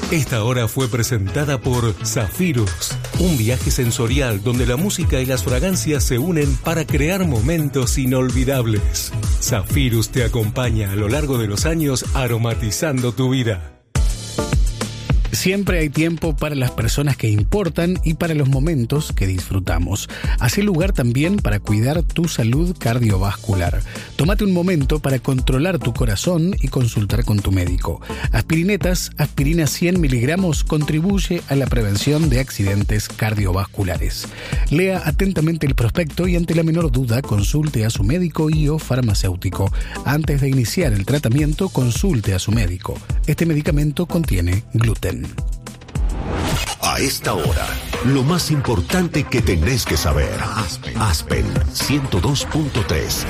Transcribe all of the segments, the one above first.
Esta hora fue presentada por Zafirus, un viaje sensorial donde la música y las fragancias se unen para crear momentos inolvidables. Zafirus te acompaña a lo largo de los años aromatizando tu vida. Siempre hay tiempo para las personas que importan y para los momentos que disfrutamos. Hacé lugar también para cuidar tu salud cardiovascular. Tómate un momento para controlar tu corazón y consultar con tu médico. Aspirinetas, aspirina 100 miligramos, contribuye a la prevención de accidentes cardiovasculares. Lea atentamente el prospecto y ante la menor duda consulte a su médico y o farmacéutico. Antes de iniciar el tratamiento, consulte a su médico. Este medicamento contiene gluten. A esta hora, lo más importante que tenés que saber. Aspen 102.3.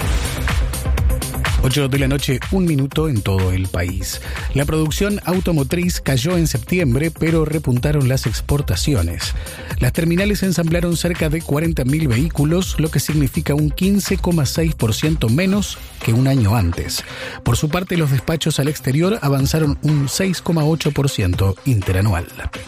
8 de la noche, 1 minuto en todo el país. La producción automotriz cayó en septiembre, pero repuntaron las exportaciones. Las terminales ensamblaron cerca de 40.000 vehículos, lo que significa un 15,6% menos que un año antes. Por su parte, los despachos al exterior avanzaron un 6,8% interanual.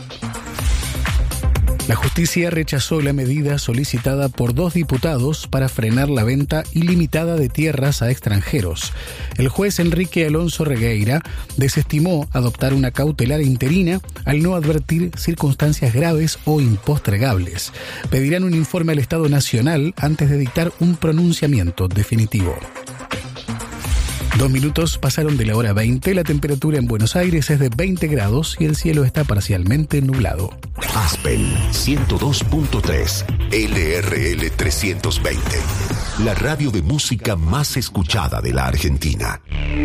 La justicia rechazó la medida solicitada por 2 diputados para frenar la venta ilimitada de tierras a extranjeros. El juez Enrique Alonso Regueira desestimó adoptar una cautelar interina al no advertir circunstancias graves o impostergables. Pedirán un informe al Estado Nacional antes de dictar un pronunciamiento definitivo. 2 minutos pasaron de la hora 20, la temperatura en Buenos Aires es de 20 grados y el cielo está parcialmente nublado. Aspen 102.3, LRL 320, la radio de música más escuchada de la Argentina.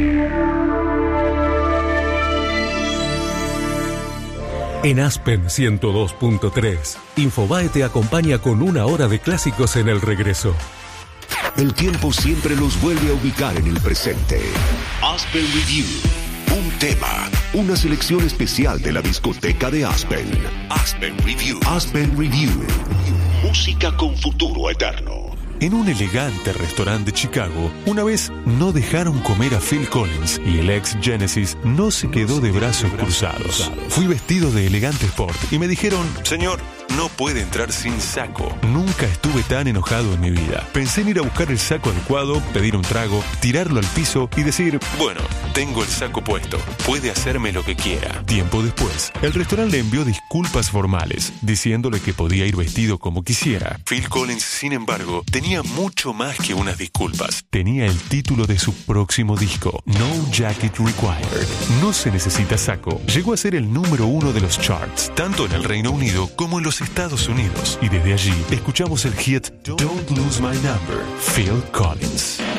En Aspen 102.3, Infobae te acompaña con 1 hora de clásicos en el regreso. El tiempo siempre los vuelve a ubicar en el presente. Aspen Review. Un tema, una selección especial de la discoteca de Aspen. Aspen Review. Aspen Review. Música con futuro eterno. En un elegante restaurante de Chicago, una vez no dejaron comer a Phil Collins y el ex Genesis no se quedó de brazos cruzados. Fui vestido de elegante sport y me dijeron, señor, no puede entrar sin saco. Nunca estuve tan enojado en mi vida. Pensé en ir a buscar el saco adecuado, pedir un trago, tirarlo al piso y decir, bueno, tengo el saco puesto, puede hacerme lo que quiera. Tiempo después, el restaurante le envió disculpas formales, diciéndole que podía ir vestido como quisiera. Phil Collins, sin embargo, tenía mucho más que unas disculpas. Tenía el título de su próximo disco, No Jacket Required. No se necesita saco. Llegó a ser el número 1 de los charts, tanto en el Reino Unido como en los Estados Unidos. Y desde allí, escuchamos el hit Don't Lose My Number, Phil Collins.